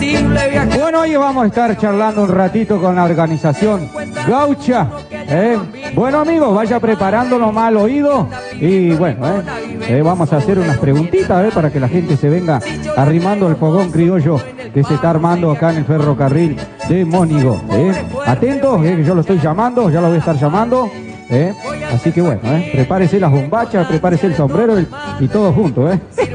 Bueno, hoy vamos a estar charlando un ratito con la organización Gaucha. Bueno, amigos, vaya preparándolo mal al oído. Y bueno, vamos a hacer unas preguntitas para que la gente se venga arrimando el fogón criollo que se está armando acá en el ferrocarril de Mónigo. Atentos, que yo lo estoy llamando, ya lo voy a estar llamando. Así que bueno, prepárese las bombachas, prepárese el sombrero y todo junto.